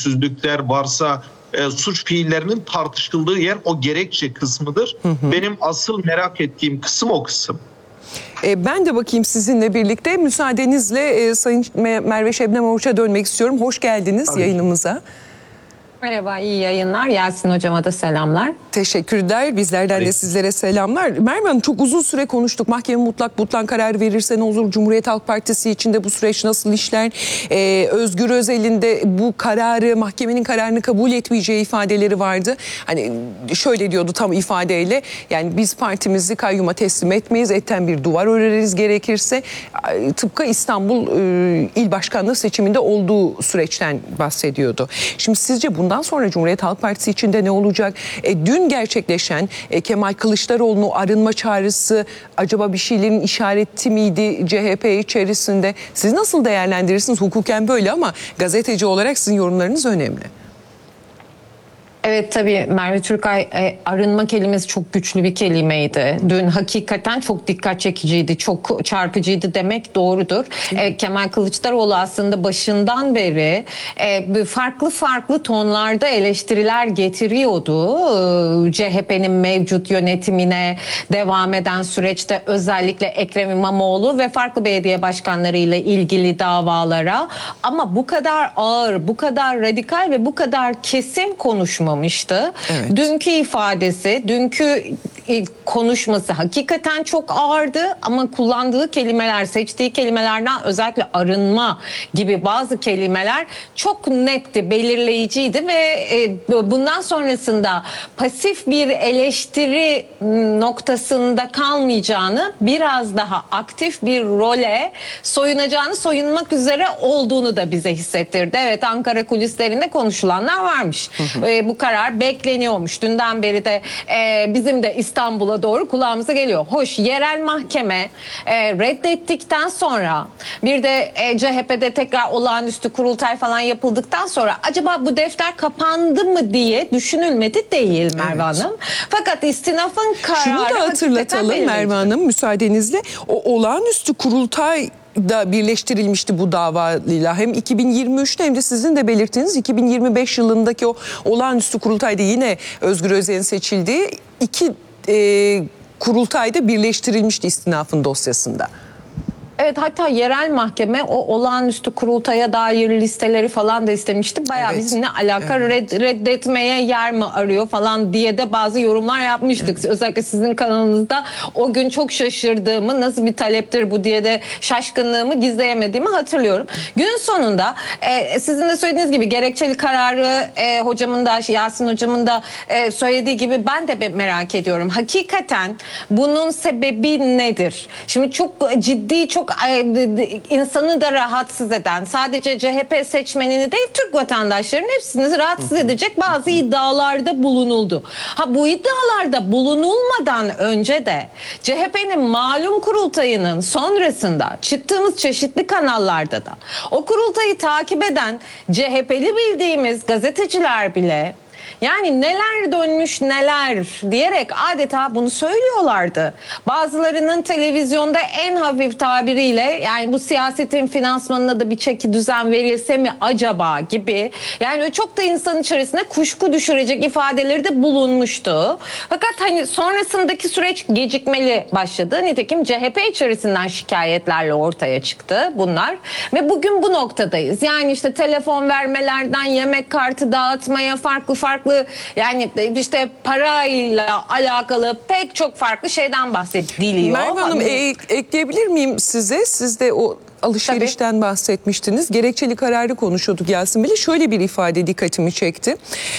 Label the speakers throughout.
Speaker 1: usulsüzlükler varsa suç fiillerinin tartışıldığı yer o gerekçe kısmıdır. Benim asıl merak ettiğim kısım o kısım.
Speaker 2: Ben de bakayım sizinle birlikte. Müsaadenizle Sayın Merve Şebnem Oruç'a dönmek istiyorum. Hoş geldiniz yayınımıza.
Speaker 3: Merhaba, iyi yayınlar. Yasin Hocama da selamlar.
Speaker 2: Teşekkürler. Bizlerden de sizlere selamlar. Merve Hanım, çok uzun süre konuştuk. Mahkeme mutlak butlan karar verirse ne olur? Cumhuriyet Halk Partisi içinde bu süreç nasıl işler? Özgür Özel'in de bu kararı, mahkemenin kararını kabul etmeyeceği ifadeleri vardı. Hani şöyle diyordu tam ifadeyle. Yani biz partimizi kayyuma teslim etmeyiz. Etten bir duvar öreriz gerekirse. Tıpkı İstanbul İl Başkanlığı seçiminde olduğu süreçten bahsediyordu. Şimdi sizce bundan sonra Cumhuriyet Halk Partisi içinde ne olacak? Dün gerçekleşen Kemal Kılıçdaroğlu'nun arınma çağrısı acaba bir şeylerin işareti miydi CHP içerisinde? Siz nasıl değerlendirirsiniz? Hukuken böyle ama gazeteci olarak sizin yorumlarınız önemli.
Speaker 3: Evet, tabii Merve Türkay, arınma kelimesi çok güçlü bir kelimeydi. Dün hakikaten çok dikkat çekiciydi, çok çarpıcıydı demek doğrudur. Kemal Kılıçdaroğlu aslında başından beri farklı tonlarda eleştiriler getiriyordu. CHP'nin mevcut yönetimine devam eden süreçte özellikle Ekrem İmamoğlu ve farklı belediye başkanlarıyla ilgili davalara, ama bu kadar ağır, bu kadar radikal ve bu kadar kesin konuşmamıştı. Evet. Dünkü ifadesi, dünkü konuşması hakikaten çok ağırdı ama kullandığı kelimeler, seçtiği kelimelerden özellikle arınma gibi bazı kelimeler çok netti, belirleyiciydi ve bundan sonrasında pasif bir eleştiri noktasında kalmayacağını, biraz daha aktif bir role soyunacağını, soyunmak üzere olduğunu da bize hissettirdi. Evet, Ankara kulislerinde konuşulanlar varmış. Bu karar bekleniyormuş. Dünden beri de bizim de İstanbul'a doğru kulağımıza geliyor. Hoş, yerel mahkeme reddettikten sonra, bir de CHP'de tekrar olağanüstü kurultay falan yapıldıktan sonra acaba bu defter kapandı mı diye düşünülmedi değil Merve Hanım. Fakat istinafın kararı...
Speaker 2: Şunu da hatırlatalım Merve Hanım, müsaadenizle. O olağanüstü kurultay da birleştirilmişti bu davayla. Hem 2023'te hem de sizin de belirttiğiniz 2025 yılındaki o olağanüstü kurultayda yine Özgür Özel'in seçildiği iki kurultayda birleştirilmişti istinafın dosyasında.
Speaker 3: Evet, hatta yerel mahkeme o olağanüstü kurultaya dair listeleri falan da istemişti. Bayağı bizimle alaka, reddetmeye yer mi arıyor falan diye de bazı yorumlar yapmıştık. Özellikle sizin kanalınızda o gün çok şaşırdığımı, nasıl bir taleptir bu diye de şaşkınlığımı gizleyemediğimi hatırlıyorum. Gün sonunda sizin de söylediğiniz gibi gerekçeli kararı hocamın da, Yasin hocamın da söylediği gibi ben de merak ediyorum. Hakikaten bunun sebebi nedir? Şimdi çok ciddi, çok insanı da rahatsız eden, sadece CHP seçmenini değil Türk vatandaşlarının hepsini rahatsız edecek bazı iddialarda bulunuldu. Bu iddialarda bulunulmadan önce de CHP'nin malum kurultayının sonrasında çıktığımız çeşitli kanallarda da o kurultayı takip eden CHP'li bildiğimiz gazeteciler bile yani neler dönmüş neler diyerek adeta bunu söylüyorlardı. Bazılarının televizyonda en hafif tabiriyle yani bu siyasetin finansmanına da bir çeki düzen verilse mi acaba gibi, yani çok da insanın içerisine kuşku düşürecek ifadeleri de bulunmuştu. Fakat hani sonrasındaki süreç gecikmeli başladı. Nitekim CHP içerisinden şikayetlerle ortaya çıktı bunlar ve bugün bu noktadayız. Yani işte telefon vermelerden yemek kartı dağıtmaya, farklı yani işte parayla alakalı pek çok farklı şeyden bahsediliyor.
Speaker 2: Merve Hanım, ekleyebilir miyim size? Siz de o alışverişten bahsetmiştiniz. Gerekçeli kararı konuşuyorduk Yasin Bey'le. Şöyle bir ifade dikkatimi çekti.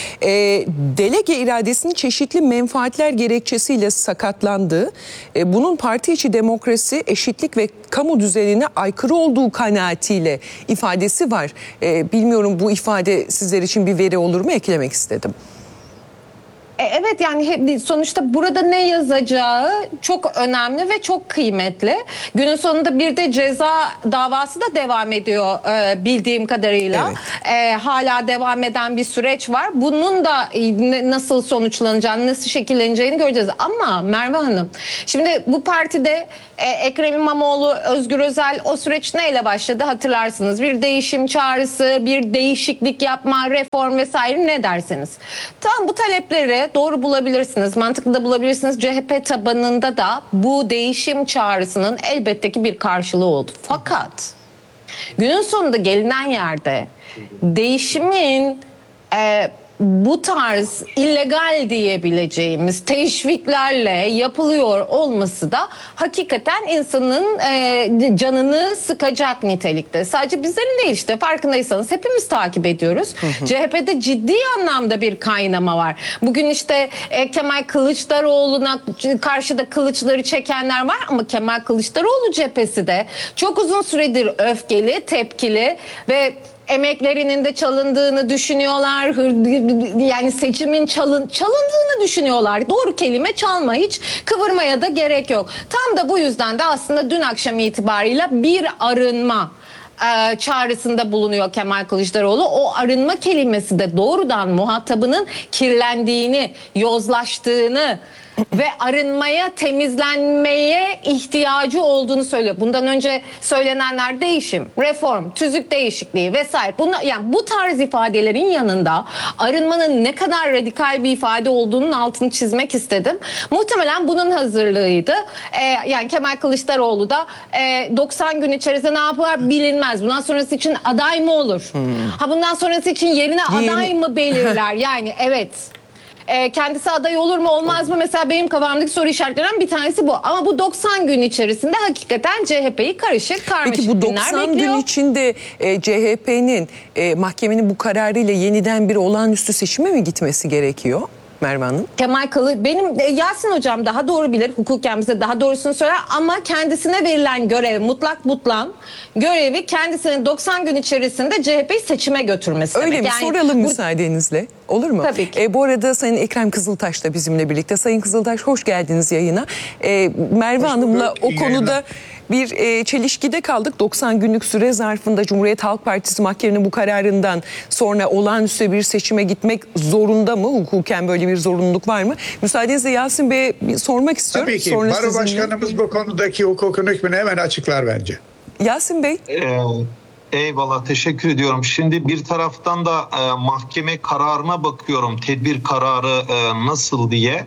Speaker 2: Delege iradesinin çeşitli menfaatler gerekçesiyle sakatlandığı, bunun parti içi demokrasi, eşitlik ve kamu düzenine aykırı olduğu kanaatiyle ifadesi var. Bilmiyorum, bu ifade sizler için bir veri olur mu, eklemek istedim.
Speaker 3: Evet, yani sonuçta burada ne yazacağı çok önemli ve çok kıymetli. Günün sonunda bir de ceza davası da devam ediyor bildiğim kadarıyla.
Speaker 2: Evet.
Speaker 3: Hala devam eden bir süreç var. Bunun da nasıl sonuçlanacağını, nasıl şekilleneceğini göreceğiz. Ama Merve Hanım, şimdi bu partide Ekrem İmamoğlu, Özgür Özel, o süreç neyle başladı hatırlarsınız. Bir değişim çağrısı, bir değişiklik yapma, reform vesaire, ne derseniz. Tam bu talepleri doğru bulabilirsiniz, mantıklı da bulabilirsiniz. CHP tabanında da bu değişim çağrısının elbette ki bir karşılığı oldu. Fakat günün sonunda gelinen yerde değişimin bu tarz illegal diyebileceğimiz teşviklerle yapılıyor olması da hakikaten insanın canını sıkacak nitelikte. Sadece bizlerin değil, işte farkındaysanız hepimiz takip ediyoruz. CHP'de ciddi anlamda bir kaynama var. Bugün işte Kemal Kılıçdaroğlu'na karşıda kılıçları çekenler var ama Kemal Kılıçdaroğlu cephesi de çok uzun süredir öfkeli, tepkili ve emeklerinin de çalındığını düşünüyorlar. Yani seçimin çalındığını düşünüyorlar. Doğru kelime çalma, hiç kıvırmaya da gerek yok. Tam da bu yüzden de aslında dün akşam itibarıyla bir arınma çağrısında bulunuyor Kemal Kılıçdaroğlu. O arınma kelimesi de doğrudan muhatabının kirlendiğini, yozlaştığını ve arınmaya, temizlenmeye ihtiyacı olduğunu söylüyor. Bundan önce söylenenler değişim, reform, tüzük değişikliği vesaire. Yani bu tarz ifadelerin yanında arınmanın ne kadar radikal bir ifade olduğunun altını çizmek istedim. Muhtemelen bunun hazırlığıydı. Yani Kemal Kılıçdaroğlu da 90 gün içerisinde ne yapar bilinmez. Bundan sonrası için aday mı olur? Bundan sonrası için yerine aday mı belirler? Yani evet. Kendisi aday olur mu olmaz mı? Mesela benim kafamdaki soru işaretlerinden bir tanesi bu. Ama bu 90 gün içerisinde hakikaten CHP'yi karmaşık
Speaker 2: Peki bu 90 gün içinde CHP'nin mahkemenin bu kararıyla yeniden bir olağanüstü seçime mi gitmesi gerekiyor Merve Hanım?
Speaker 3: Benim Yasin Hocam daha doğru bilir, hukuken bize daha doğrusunu söyler ama kendisine verilen görev, mutlak butlan görevi kendisinin 90 gün içerisinde CHP'yi seçime götürmesi
Speaker 2: Öyle
Speaker 3: demek.
Speaker 2: mi?
Speaker 3: Yani
Speaker 2: soralım müsaadenizle. Olur mu?
Speaker 3: Tabii ki.
Speaker 2: Bu arada Sayın Ekrem Kızıltaş da bizimle birlikte. Sayın Kızıltaş, hoş geldiniz yayına. Merve Hanım'la o konuda bir çelişkide kaldık. 90 günlük süre zarfında Cumhuriyet Halk Partisi mahkemenin bu kararından sonra olağanüstü bir seçime gitmek zorunda mı? Hukuken böyle bir zorunluluk var mı? Müsaadenizle Yasin Bey'e sormak istiyorum.
Speaker 4: Tabii ki.
Speaker 2: Sonra
Speaker 4: Baro Başkanımız bu konudaki hukukun hükmünü hemen açıklar bence.
Speaker 2: Yasin Bey.
Speaker 1: Eyvallah, teşekkür ediyorum. Şimdi bir taraftan da mahkeme kararına bakıyorum, tedbir kararı nasıl diye.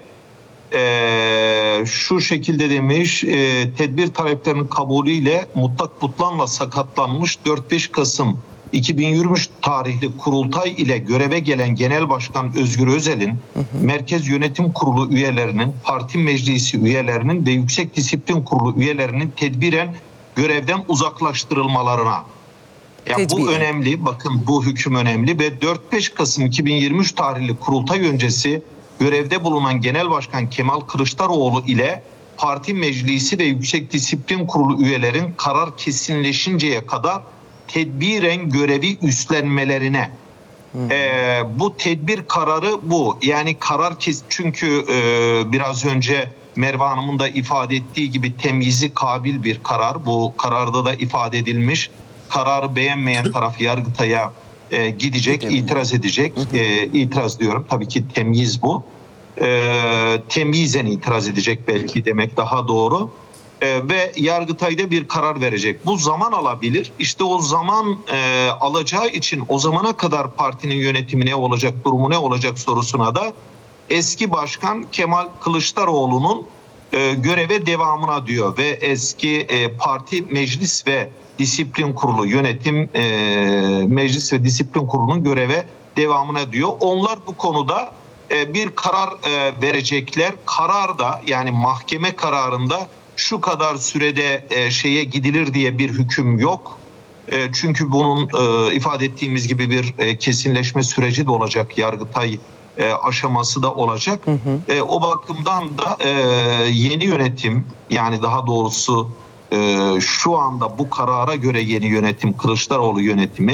Speaker 1: Şu şekilde demiş, tedbir taleplerinin kabulüyle mutlak butlanla sakatlanmış 4-5 Kasım 2023 tarihli kurultay ile göreve gelen Genel Başkan Özgür Özel'in Merkez Yönetim Kurulu üyelerinin, parti meclisi üyelerinin ve Yüksek Disiplin Kurulu üyelerinin tedbiren görevden uzaklaştırılmalarına. Yani bu önemli, bakın bu hüküm önemli ve 4-5 Kasım 2023 tarihli kurultay öncesi görevde bulunan Genel Başkan Kemal Kılıçdaroğlu ile parti meclisi ve Yüksek Disiplin Kurulu üyelerin karar kesinleşinceye kadar tedbiren görevi üstlenmelerine. Bu tedbir kararı bu. Yani karar çünkü biraz önce Merve Hanım'ın da ifade ettiği gibi temyizi kabil bir karar. Bu kararda da ifade edilmiş. Kararı beğenmeyen taraf Yargıtay'a gidecek, itiraz edecek. İtiraz diyorum, tabii ki temyiz bu. Temyizen itiraz edecek belki demek daha doğru. Ve Yargıtay'da bir karar verecek. Bu zaman alabilir. İşte o zaman alacağı için o zamana kadar partinin yönetimi ne olacak, durumu ne olacak sorusuna da eski başkan Kemal Kılıçdaroğlu'nun göreve devamına diyor ve eski parti meclis ve disiplin kurulu yönetim meclis ve disiplin kurulunun göreve devamına diyor. Onlar bu konuda bir karar verecekler. Karar da, yani mahkeme kararında şu kadar sürede şeye gidilir diye bir hüküm yok. Çünkü bunun ifade ettiğimiz gibi bir kesinleşme süreci de olacak. Yargıtay aşaması da olacak. O bakımdan da yeni yönetim, yani daha doğrusu şu anda bu karara göre yeni yönetim, Kılıçdaroğlu yönetimi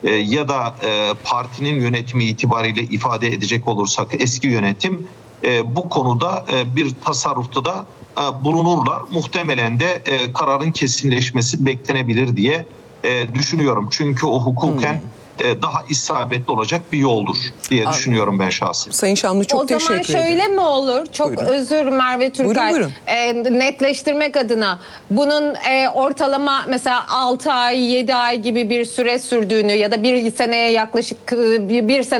Speaker 1: ya da partinin yönetimi itibariyle ifade edecek olursak eski yönetim bu konuda bir tasarrufta da bulunurlar. Muhtemelen de kararın kesinleşmesi beklenebilir diye düşünüyorum. Çünkü o hukuken daha isabetli olacak bir yoldur diye düşünüyorum ben şahsen.
Speaker 2: Sayın Şamlı çok
Speaker 3: O zaman
Speaker 2: teşekkür ederim.
Speaker 3: şöyle mi olur? Çok
Speaker 2: Buyurun.
Speaker 3: özür Merve Türkay.
Speaker 2: Buyurun,
Speaker 3: Netleştirmek adına bunun ortalama mesela 6 ay 7 ay gibi bir süre sürdüğünü ya da bir seneye yaklaşık bir sene